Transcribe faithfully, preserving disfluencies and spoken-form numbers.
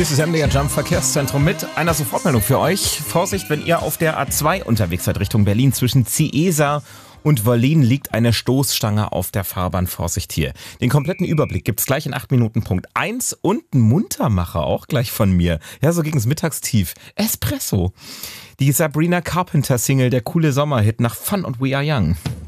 Hier ist das M D R Jump Verkehrszentrum mit einer Sofortmeldung für euch. Vorsicht, wenn ihr auf der A zwei unterwegs seid Richtung Berlin. Zwischen Ciesa und Wollin liegt eine Stoßstange auf der Fahrbahn. Vorsicht hier. Den kompletten Überblick gibt's gleich in acht Minuten Punkt eins und ein Muntermacher auch gleich von mir. Ja, so gegens Mittagstief. Espresso. Die Sabrina Carpenter Single, der coole Sommerhit nach Fun und We Are Young.